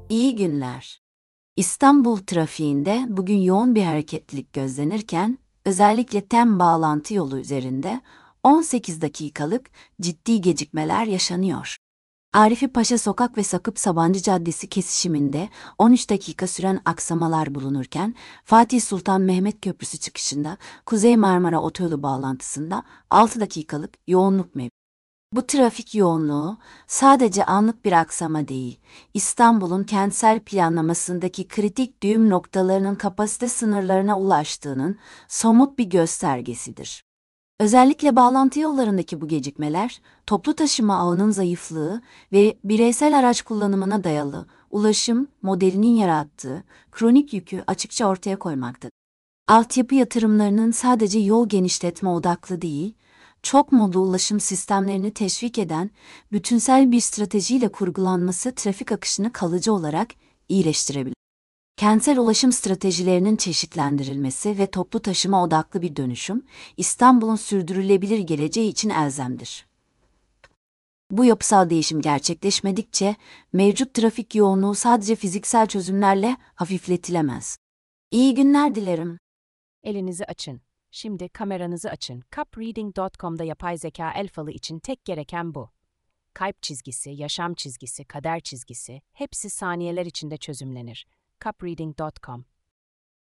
İyi günler. İstanbul trafiğinde bugün yoğun bir hareketlilik gözlenirken, özellikle TEM bağlantı yolu üzerinde 18 dakikalık ciddi gecikmeler yaşanıyor. Arifi Paşa Sokak ve Sakıp Sabancı Caddesi kesişiminde 13 dakika süren aksamalar bulunurken, Fatih Sultan Mehmet Köprüsü çıkışında Kuzey Marmara Otoyolu bağlantısında 6 dakikalık yoğunluk mevcut. Bu trafik yoğunluğu sadece anlık bir aksama değil, İstanbul'un kentsel planlamasındaki kritik düğüm noktalarının kapasite sınırlarına ulaştığının somut bir göstergesidir. Özellikle bağlantı yollarındaki bu gecikmeler, toplu taşıma ağının zayıflığı ve bireysel araç kullanımına dayalı ulaşım modelinin yarattığı kronik yükü açıkça ortaya koymaktadır. Altyapı yatırımlarının sadece yol genişletme odaklı değil, çok modlu ulaşım sistemlerini teşvik eden bütünsel bir stratejiyle kurgulanması trafik akışını kalıcı olarak iyileştirebilir. Kentsel ulaşım stratejilerinin çeşitlendirilmesi ve toplu taşıma odaklı bir dönüşüm, İstanbul'un sürdürülebilir geleceği için elzemdir. Bu yapısal değişim gerçekleşmedikçe, mevcut trafik yoğunluğu sadece fiziksel çözümlerle hafifletilemez. İyi günler dilerim. Elinizi açın. Şimdi kameranızı açın. Cupreading.com'da yapay zeka el falı için tek gereken bu. Kalp çizgisi, yaşam çizgisi, kader çizgisi hepsi saniyeler içinde çözümlenir. Cupreading.com